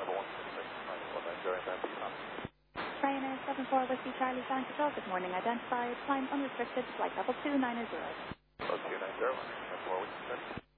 Ryanair 74 Whiskey Charlie San Control, good morning. Identified, time unrestricted, flight level 290. 290, 74 Whiskey Charlie.